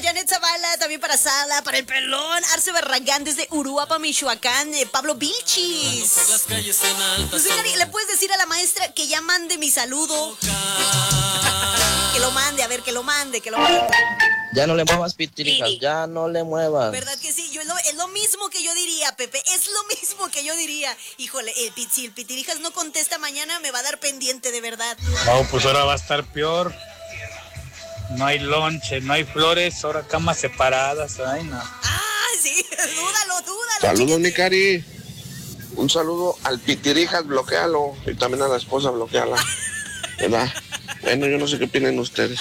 Janet Zavala, también para Sala, para el Pelón, Arce Barragán desde Uruapa, Michoacán, Pablo Vilchis. Pues, Cari, ¿le puedes decir a la maestra que ya mande mi saludo? Que lo mande, a ver, que lo mande. Ya no le muevas, Pitirijas, ya no le muevas. ¿Verdad que sí? Es lo mismo que yo diría, Pepe, es lo mismo que yo diría. Híjole, si el Pitirijas no contesta mañana, me va a dar pendiente, de verdad. No, pues ahora va a estar peor. No hay lonche, no hay flores, ahora camas separadas, ay no. Ah, sí, dúdalo. Saludos, mi Cari. Un saludo al Pitirijas, bloquéalo. Y también a la esposa, bloquéala. ¿Verdad? Bueno, yo no sé qué opinan ustedes.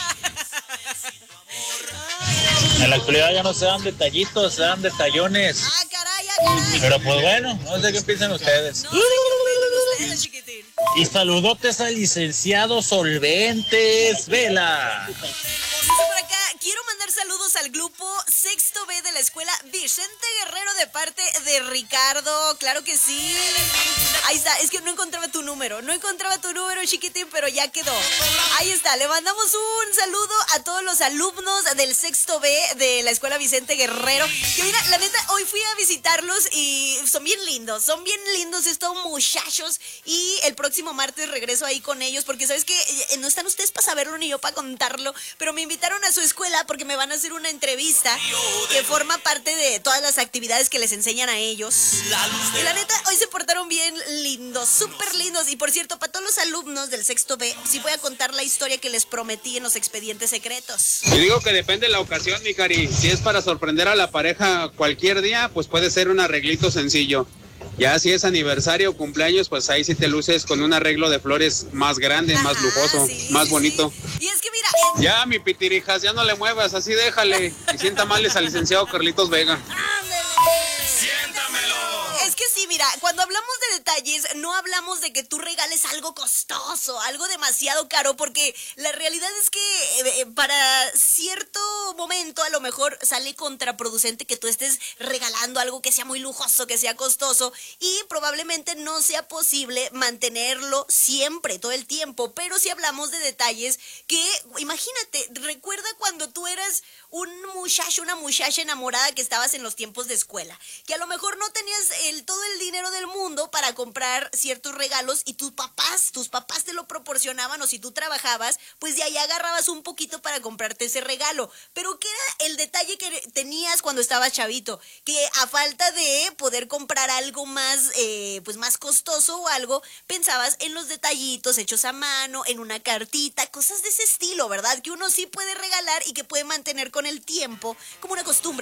En la actualidad ya no se dan detallitos, se dan detallones. Ah, caray. Pero pues bueno, no sé qué piensan ustedes. No sé qué opinan ustedes, chiquitín. Y saludotes al licenciado Solventes Vela. Por acá, quiero mandar saludos al grupo Sexto B de la escuela Vicente Guerrero de parte de Ricardo. Claro que sí. Ahí está, es que no encontraba tu número, chiquitín, pero ya quedó. Ahí está, le mandamos un saludo a todos los alumnos del Sexto B de la escuela Vicente Guerrero. Que mira, la neta, hoy fui a visitarlos y son bien lindos estos muchachos. Y el próximo martes regreso ahí con ellos, porque sabes que no están ustedes para saberlo ni yo para contarlo, pero me invitaron a su escuela porque me van a hacer una entrevista que forma parte de todas las actividades que les enseñan a ellos. Y la neta, hoy se portaron bien lindos, súper lindos. Y por cierto, para todos los alumnos del Sexto B, sí voy a contar la historia que les prometí en los expedientes secretos. Y digo que depende de la ocasión, mi Cari. Si es para sorprender a la pareja cualquier día, pues puede ser un arreglito sencillo. Ya si es aniversario o cumpleaños, pues ahí sí te luces con un arreglo de flores más grande, más lujoso, más bonito. Y es que mira... Ya, mi Pitirijas, ya no le muevas, así déjale. Y sienta males al licenciado Carlitos Vega. Es que sí, mira, cuando hablamos de detalles, no hablamos de que tú regales algo costoso, algo demasiado caro, porque la realidad es que para cierto momento a lo mejor sale contraproducente que tú estés regalando algo que sea muy lujoso, que sea costoso, y probablemente no sea posible mantenerlo siempre, todo el tiempo. Pero si hablamos de detalles que, imagínate, recuerda cuando tú eras un muchacho, una muchacha enamorada que estabas en los tiempos de escuela, que a lo mejor no tenías todo el dinero del mundo para comprar ciertos regalos y tus papás te lo proporcionaban, o si tú trabajabas, pues de ahí agarrabas un poquito para comprarte ese regalo. Pero ¿qué era el detalle que tenías cuando estabas chavito? Que a falta de poder comprar algo más, pues más costoso o algo, pensabas en los detallitos hechos a mano, en una cartita, cosas de ese estilo, ¿verdad? Que uno sí puede regalar y que puede mantener con el tiempo como una costumbre.